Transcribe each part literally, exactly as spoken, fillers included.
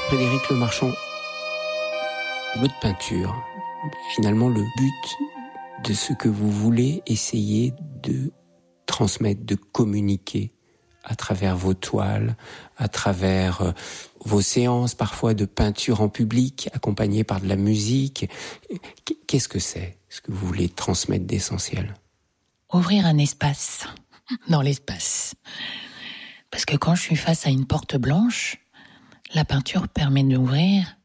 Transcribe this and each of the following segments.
Frédéric Lemarchand, votre peinture, finalement le but de ce que vous voulez essayer de transmettre, de communiquer à travers vos toiles, à travers euh, vos séances parfois de peinture en public, accompagnées par de la musique. Qu'est-ce que c'est, ce que vous voulez transmettre d'essentiel ? Ouvrir un espace dans l'espace. Parce que quand je suis face à une porte blanche, la peinture permet d'ouvrir.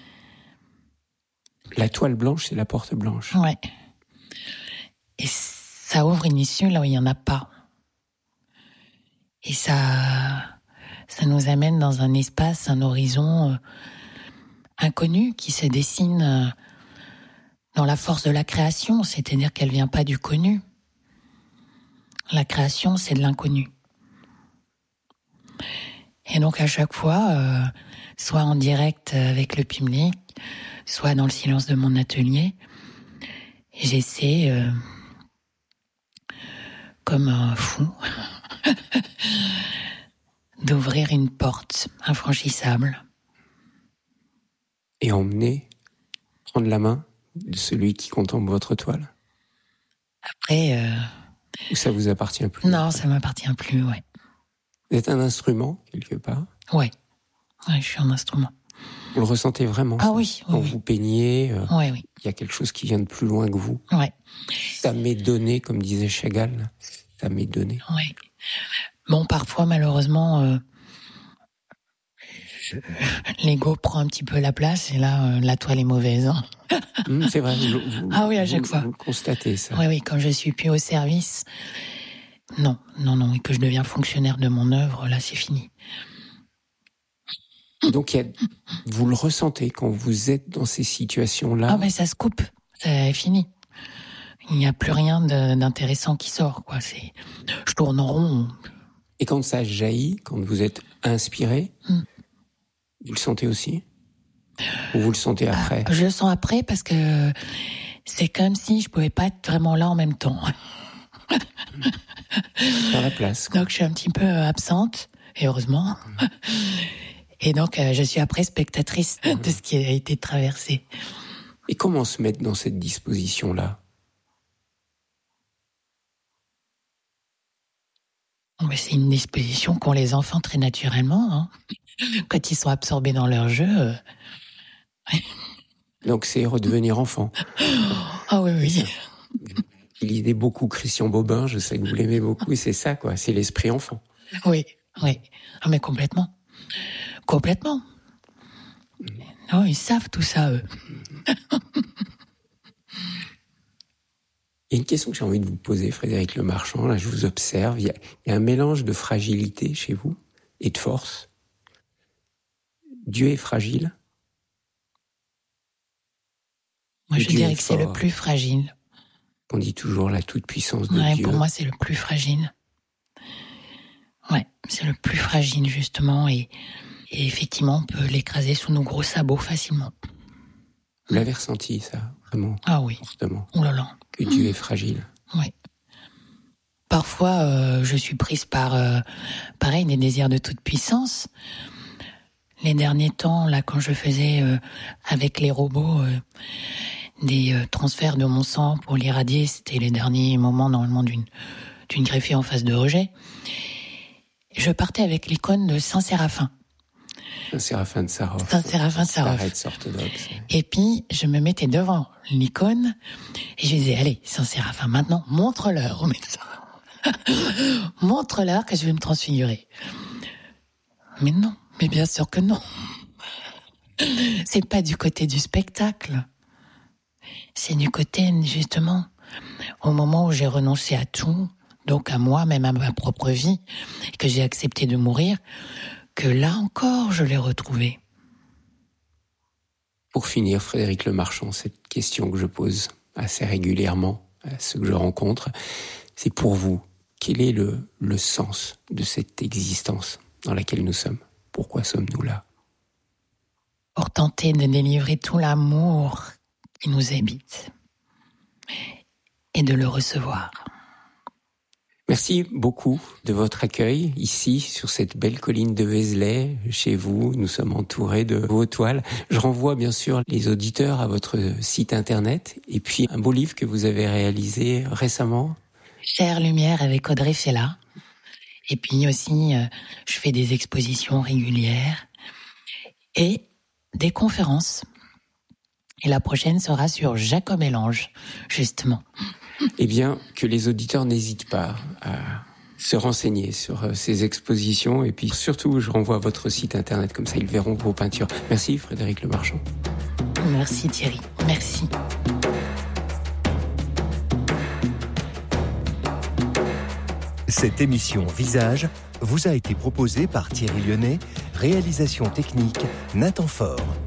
La toile blanche, c'est la porte blanche. Ouais. Et ça ouvre une issue là où il n'y en a pas. Et ça, ça nous amène dans un espace, un horizon euh, inconnu qui se dessine euh, dans la force de la création, c'est-à-dire qu'elle vient pas du connu. La création, c'est de l'inconnu. Et donc à chaque fois, euh, soit en direct avec le public, soit dans le silence de mon atelier, j'essaie, euh, comme un fou, d'ouvrir une porte infranchissable. Et emmener, prendre la main de celui qui contemple votre toile. Après... Euh... Ou ça vous appartient plus ? Non, ça m'appartient plus, ouais. Vous êtes un instrument, quelque part ? Ouais. Ouais, je suis un instrument. Vous le ressentez vraiment ? Ah oui, oui. Quand oui. vous peignez, euh, ouais, oui. il y a quelque chose qui vient de plus loin que vous. Ouais. Ça m'est donné, comme disait Chagall. Ça m'est donné. Ouais. Bon, parfois, malheureusement, euh, je... l'ego prend un petit peu la place et là, euh, la toile est mauvaise. Hein. Mmh, c'est vrai. Vous, vous, ah oui, à chaque vous, fois. Vous le constatez, ça. Oui, oui, quand je suis plus au service... Non, non, non, et que je deviens fonctionnaire de mon œuvre, là, c'est fini. Donc, il y a, vous le ressentez quand vous êtes dans ces situations-là ? Ah, mais ça se coupe, c'est fini. Il n'y a plus rien de, d'intéressant qui sort, quoi. C'est, je tourne en rond. Et quand ça jaillit, quand vous êtes inspiré, mm. vous le sentez aussi ? Ou vous le sentez après ? ah, Je le sens après parce que c'est comme si je pouvais pas être vraiment là en même temps. Faire la place, quoi. Donc je suis un petit peu absente, et heureusement. Mmh. Et donc euh, je suis après spectatrice mmh. de ce qui a été traversé. Et comment se mettre dans cette disposition-là ? Mais c'est une disposition qu'ont les enfants très naturellement. Hein. Quand ils sont absorbés dans leur jeu. Euh... Donc c'est redevenir enfant. Ah oui, oui. Il lisait beaucoup Christian Bobin, je sais que vous l'aimez beaucoup, et c'est ça, quoi. C'est l'esprit enfant. Oui, oui. Ah, mais complètement. Complètement. Mmh. Non, ils savent tout ça, eux. Il y a une question que j'ai envie de vous poser, Frédéric Lemarchand. Là, je vous observe. Il y a, il y a un mélange de fragilité chez vous et de force. Dieu est fragile. Moi, je dirais que c'est le plus fragile. On dit toujours la toute-puissance de ouais, Dieu. Pour moi, c'est le plus fragile. Ouais, c'est le plus fragile, justement. Et, et effectivement, on peut l'écraser sous nos gros sabots facilement. Vous l'avez ressenti, ça, vraiment ? Ah oui. Fortement. Oh là là. Que Dieu est fragile. Oui. Parfois, euh, je suis prise par, euh, pareil, des désirs de toute puissance. Les derniers temps, là, quand je faisais euh, avec les robots euh, des euh, transferts de mon sang pour l'irradier, c'était les derniers moments, normalement, d'une, d'une greffée en phase de rejet. Je partais avec l'icône de Saint-Séraphin. Saint-Séraphin de Sarov. Saint-Séraphin de Sarov. orthodoxe. Et puis, je me mettais devant l'icône et je disais, allez, Saint-Séraphin, maintenant, montre-leur au médecin. Montre-leur que je vais me transfigurer. Mais non, mais bien sûr que non. C'est pas du côté du spectacle. C'est du côté, justement, au moment où j'ai renoncé à tout, donc à moi, même à ma propre vie, et que j'ai accepté de mourir, que là encore, je l'ai retrouvé. Pour finir, Frédéric Lemarchand, cette question que je pose assez régulièrement à ceux que je rencontre, c'est pour vous, quel est le, le sens de cette existence dans laquelle nous sommes ? Pourquoi sommes-nous là ? Pour tenter de délivrer tout l'amour qui nous habite et de le recevoir. Merci beaucoup de votre accueil ici, sur cette belle colline de Vézelay, chez vous. Nous sommes entourés de vos toiles. Je renvoie bien sûr les auditeurs à votre site internet et puis un beau livre que vous avez réalisé récemment. Chère Lumière avec Audrey Fella. Et puis aussi, euh, je fais des expositions régulières et des conférences. Et la prochaine sera sur Jacob et l'Ange, justement. Eh bien, que les auditeurs n'hésitent pas à se renseigner sur ces expositions. Et puis surtout, je renvoie à votre site internet, comme ça ils verront vos peintures. Merci Frédéric Lemarchand. Merci Thierry, merci. Cette émission Visage vous a été proposée par Thierry Lyonnais, réalisation technique Nathan Faure.